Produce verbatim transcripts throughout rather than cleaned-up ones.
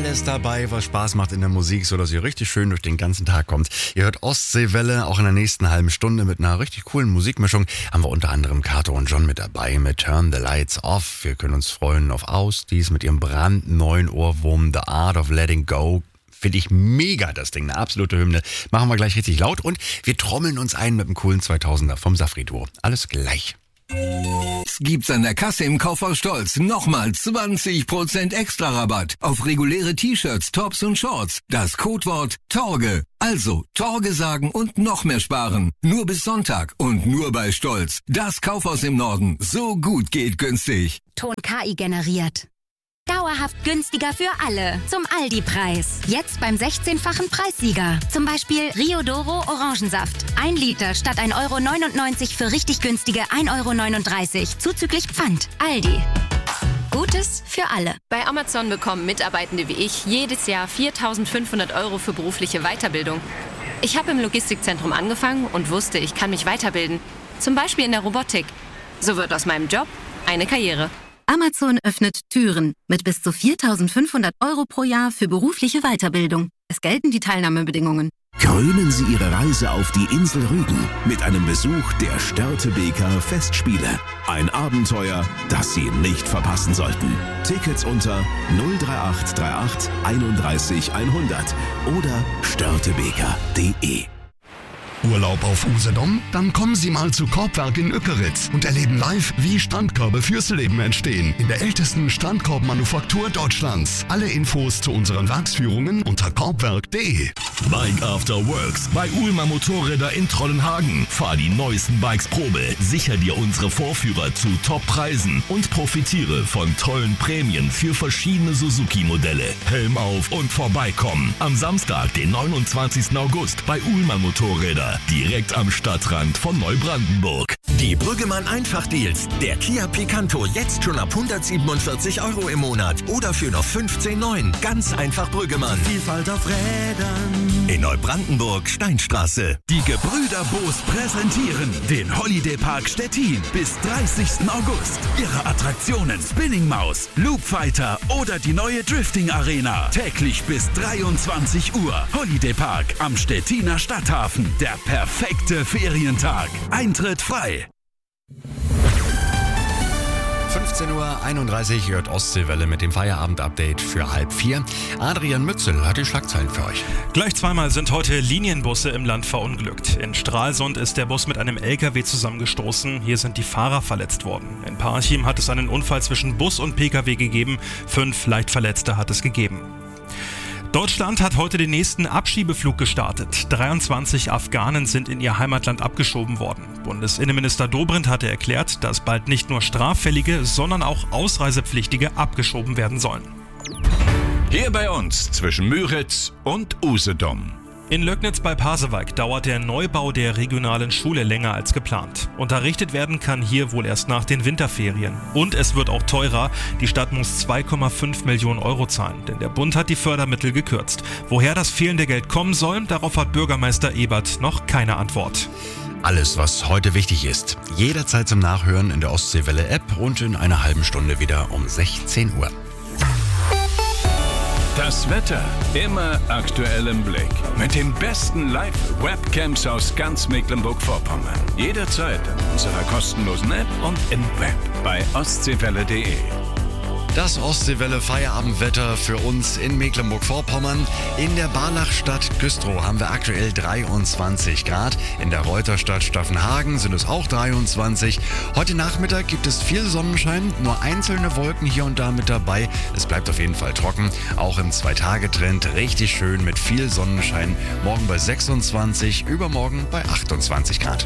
alles dabei, was Spaß macht in der Musik, sodass ihr richtig schön durch den ganzen Tag kommt. Ihr hört Ostseewelle, auch in der nächsten halben Stunde mit einer richtig coolen Musikmischung. Haben wir unter anderem Kato und John mit dabei mit Turn the Lights Off. Wir können uns freuen auf Ausdies mit ihrem brandneuen Ohrwurm The Art of Letting Go. Finde ich mega, das Ding, eine absolute Hymne. Machen wir gleich richtig laut und wir trommeln uns ein mit dem coolen zweitausender vom Safri-Duo. Alles gleich. Gibt's an der Kasse im Kaufhaus Stolz nochmal zwanzig Prozent extra Rabatt auf reguläre T-Shirts, Tops und Shorts. Das Codewort Torge. Also Torge sagen und noch mehr sparen. Nur bis Sonntag und nur bei Stolz. Das Kaufhaus im Norden. So gut geht günstig. Ton K I generiert. Dauerhaft günstiger für alle. Zum Aldi-Preis. Jetzt beim sechzehnfachen Preissieger. Zum Beispiel Rio Doro Orangensaft. Ein Liter statt ein Euro neunundneunzig für richtig günstige ein Euro neununddreißig. Zuzüglich Pfand. Aldi. Gutes für alle. Bei Amazon bekommen Mitarbeitende wie ich jedes Jahr viertausendfünfhundert Euro für berufliche Weiterbildung. Ich habe im Logistikzentrum angefangen und wusste, ich kann mich weiterbilden. Zum Beispiel in der Robotik. So wird aus meinem Job eine Karriere. Amazon öffnet Türen mit bis zu viertausendfünfhundert Euro pro Jahr für berufliche Weiterbildung. Es gelten die Teilnahmebedingungen. Krönen Sie Ihre Reise auf die Insel Rügen mit einem Besuch der Störtebeker Festspiele. Ein Abenteuer, das Sie nicht verpassen sollten. Tickets unter null drei acht drei acht einunddreißig hundert oder störtebeker punkt de. Urlaub auf Usedom? Dann kommen Sie mal zu Korbwerk in Ückeritz und erleben live, wie Strandkörbe fürs Leben entstehen. In der ältesten Strandkorbmanufaktur Deutschlands. Alle Infos zu unseren Werksführungen unter korbwerk punkt de. Bike After Works bei Uhlmann Motorräder in Trollenhagen. Fahr die neuesten Bikes Probe, sicher dir unsere Vorführer zu Top-Preisen und profitiere von tollen Prämien für verschiedene Suzuki-Modelle. Helm auf und vorbeikommen. Am Samstag, den neunundzwanzigsten August bei Uhlmann Motorräder. Direkt am Stadtrand von Neubrandenburg. Die Brüggemann Einfach-Deals. Der Kia Picanto jetzt schon ab hundertsiebenundvierzig Euro im Monat oder für noch fünfzehn neun. Ganz einfach Brüggemann. Vielfalt auf Rädern. In Neubrandenburg, Steinstraße. Die Gebrüder Boos präsentieren den Holiday Park Stettin bis dreißigsten August. Ihre Attraktionen Spinning Maus, Loop Fighter oder die neue Drifting Arena. Täglich bis dreiundzwanzig Uhr. Holiday Park am Stettiner Stadthafen. Der perfekte Ferientag. Eintritt frei. fünfzehn Uhr einunddreißig hört Ostseewelle mit dem Feierabend-Update für halb vier. Adrian Mützel hat die Schlagzeilen für euch. Gleich zweimal sind heute Linienbusse im Land verunglückt. In Stralsund ist der Bus mit einem L K W zusammengestoßen. Hier sind die Fahrer verletzt worden. In Parchim hat es einen Unfall zwischen Bus und P K W gegeben. Fünf Leichtverletzte hat es gegeben. Deutschland hat heute den nächsten Abschiebeflug gestartet. dreiundzwanzig Afghanen sind in ihr Heimatland abgeschoben worden. Bundesinnenminister Dobrindt hatte erklärt, dass bald nicht nur Straffällige, sondern auch Ausreisepflichtige abgeschoben werden sollen. Hier bei uns zwischen Müritz und Usedom. In Löcknitz bei Pasewalk dauert der Neubau der regionalen Schule länger als geplant. Unterrichtet werden kann hier wohl erst nach den Winterferien. Und es wird auch teurer. Die Stadt muss zwei Komma fünf Millionen Euro zahlen, denn der Bund hat die Fördermittel gekürzt. Woher das fehlende Geld kommen soll, darauf hat Bürgermeister Ebert noch keine Antwort. Alles, was heute wichtig ist, jederzeit zum Nachhören in der Ostseewelle-App und in einer halben Stunde wieder um sechzehn Uhr. Das Wetter immer aktuell im Blick. Mit den besten Live-Webcams aus ganz Mecklenburg-Vorpommern. Jederzeit in unserer kostenlosen App und im Web bei ostseewelle punkt de. Das Ostseewelle-Feierabendwetter für uns in Mecklenburg-Vorpommern. In der Barlachstadt Güstrow haben wir aktuell dreiundzwanzig Grad. In der Reuterstadt Staffenhagen sind es auch dreiundzwanzig. Heute Nachmittag gibt es viel Sonnenschein, nur einzelne Wolken hier und da mit dabei. Es bleibt auf jeden Fall trocken. Auch im Zwei-Tage-Trend richtig schön mit viel Sonnenschein. Morgen bei sechsundzwanzig, übermorgen bei achtundzwanzig Grad.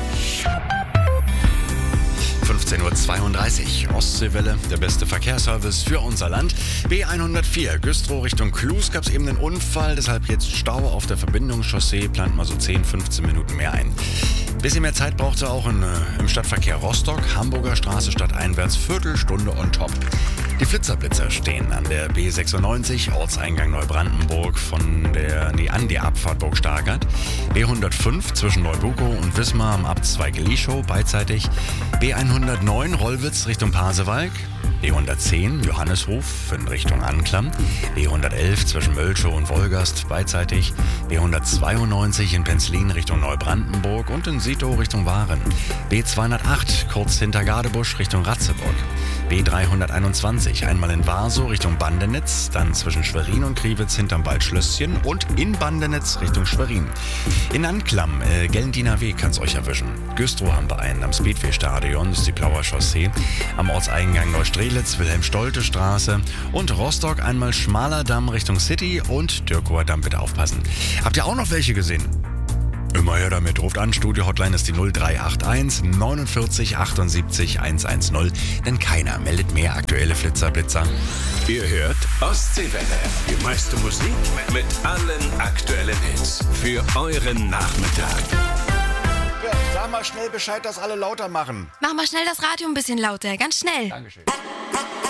fünfzehn Uhr zweiunddreißig, Ostseewelle, der beste Verkehrsservice für unser Land. B hundertvier, Güstrow Richtung Klus, gab es eben einen Unfall, deshalb jetzt Stau auf der Verbindungschaussee, plant mal so zehn, fünfzehn Minuten mehr ein. Bisschen mehr Zeit braucht er auch in, äh, im Stadtverkehr Rostock, Hamburger Straße stadteinwärts, Viertelstunde on top. Die Flitzerblitzer stehen an der B sechsundneunzig, Ortseingang Neubrandenburg von der, nee, an der Abfahrt Burg Stargard. B hundertfünf zwischen Neubukow und Wismar am Abzweig Lieschow beidseitig. B hundertneun Rollwitz Richtung Pasewalk. B hundertzehn Johanneshof in Richtung Anklam, B hundertelf zwischen Mölschow und Wolgast beidseitig, B hundertzweiundneunzig in Penzlin Richtung Neubrandenburg und in Sito Richtung Waren, B zweihundertacht kurz hinter Gadebusch Richtung Ratzeburg, B dreihunderteinundzwanzig einmal in Warsow Richtung Bandenitz, dann zwischen Schwerin und Kriwitz hinterm Waldschlösschen und in Bandenitz Richtung Schwerin. In Anklam, äh, Gellendiner Weg kann's euch erwischen. Güstrow haben wir einen am Speedway-Stadion, das ist die Blauer Chaussee, am Ortseingang Neustrelitz, Wilhelm-Stolte-Straße und Rostock einmal Schmaler Damm Richtung City und Dürkower Damm, bitte aufpassen. Habt ihr auch noch welche gesehen? Immer her damit, ruft an, Studio-Hotline ist die null drei acht eins neunundvierzig achtundsiebzig hundertzehn, denn keiner meldet mehr aktuelle Flitzer, Blitzer. Ihr hört Ostseewelle, die meiste Musik mit allen aktuellen Hits für euren Nachmittag. Ja, sag mal schnell Bescheid, dass alle lauter machen. Mach mal schnell das Radio ein bisschen lauter, ganz schnell. Dankeschön.